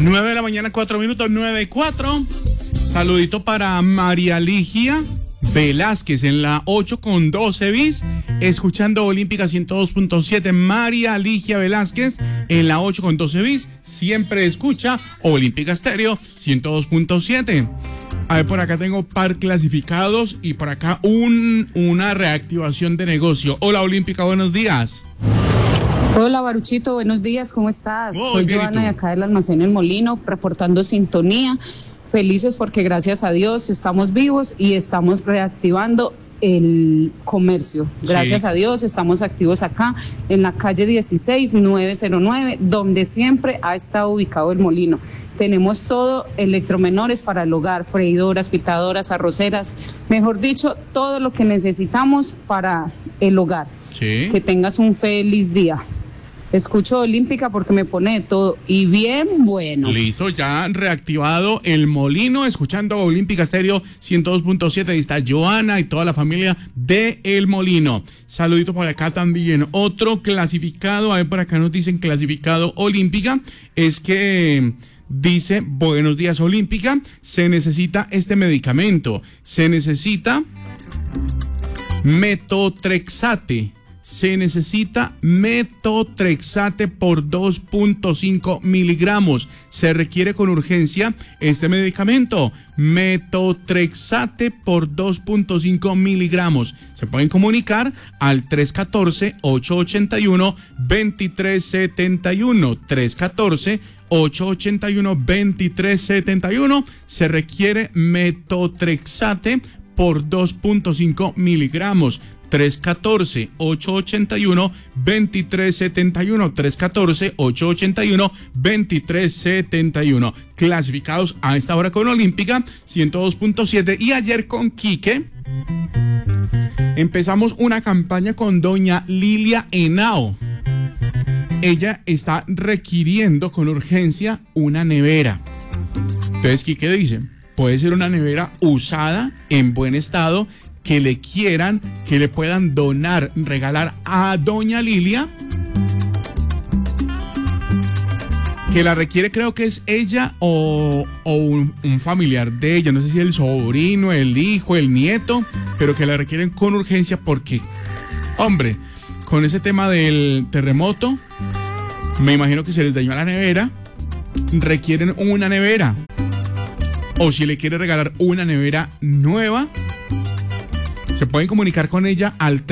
9 de la mañana, 4 minutos, 9:04. Saludito para María Ligia Velázquez en la 8:12 bis, escuchando Olímpica 102.7. María Ligia Velázquez en la 8:12 bis, siempre escucha Olímpica Estéreo 102.7. A ver, por acá tengo par clasificados y por acá una reactivación de negocio. Hola Olímpica, buenos días. Hola Baruchito, buenos días, ¿cómo estás? Soy bien, Joana de acá del Almacén El Molino, reportando sintonía. Felices porque gracias a Dios estamos vivos y estamos reactivando el comercio. Gracias a Dios estamos activos acá en la calle 16909, donde siempre ha estado ubicado el molino. Tenemos todo, electromenores para el hogar, freidoras, pitadoras, arroceras, mejor dicho, todo lo que necesitamos para el hogar. Sí. Que tengas un feliz día. Escucho Olímpica porque me pone de todo y bien bueno. Listo, ya reactivado el molino, escuchando Olímpica Estéreo 102.7. Ahí está Joana y toda la familia de El Molino. Saludito por acá también. Otro clasificado, a ver, por acá nos dicen clasificado Olímpica, es que dice: buenos días Olímpica, se necesita este medicamento, se necesita metotrexate. Se necesita metotrexate por 2.5 miligramos. Se requiere con urgencia este medicamento, metotrexate por 2.5 miligramos. Se pueden comunicar al 314-881-2371. 314-881-2371. Se requiere metotrexate por 2.5 miligramos. 314-881-2371, 314-881-2371. Clasificados a esta hora con Olímpica 102.7. Y ayer con Quique empezamos una campaña con doña Lilia Henao. Ella está requiriendo con urgencia una nevera. Entonces Quique dice: puede ser una nevera usada, en buen estado, que le quieran, que le puedan donar, regalar a doña Lilia, que la requiere, creo que es ella o un familiar de ella, no sé si el sobrino, el hijo, el nieto, pero que la requieren con urgencia porque, hombre, con ese tema del terremoto, me imagino que se les dañó la nevera, requieren una nevera, o si le quiere regalar una nevera nueva, se pueden comunicar con ella al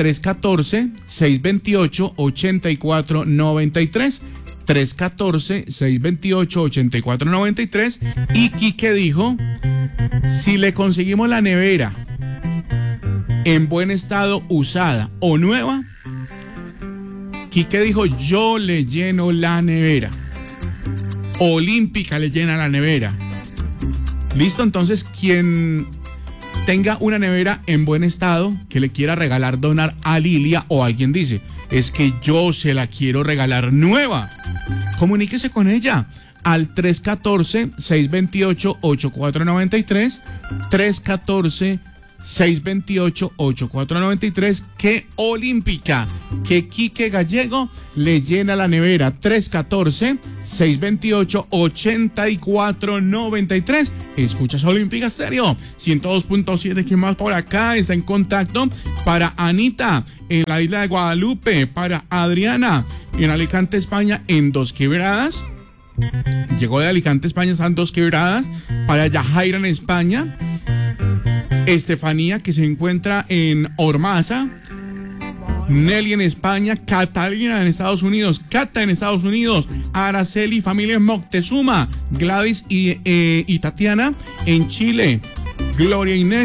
314-628-8493, 314-628-8493. Y Quique dijo: si le conseguimos la nevera en buen estado, usada o nueva, Quique dijo: yo le lleno la nevera. Olímpica le llena la nevera. Listo, entonces quien tenga una nevera en buen estado que le quiera regalar, donar a Lilia, o alguien dice: es que yo se la quiero regalar nueva, comuníquese con ella al 314-628-8493, 314-628-8493, que Olímpica, que Quique Gallego le llena la nevera. 314-628-8493. Escuchas Olímpica Estéreo 102.7. ¿Quién más por acá está en contacto? Para Anita en la isla de Guadalupe, para Adriana en Alicante, España, en Dos Quebradas. Llegó de Alicante, España, están Dos Quebradas. Para Yajaira en España, Estefanía, que se encuentra en Ormaza, Nelly en España, Catalina en Estados Unidos, Cata en Estados Unidos, Araceli, familia en Moctezuma, Gladys y Tatiana en Chile, Gloria Inés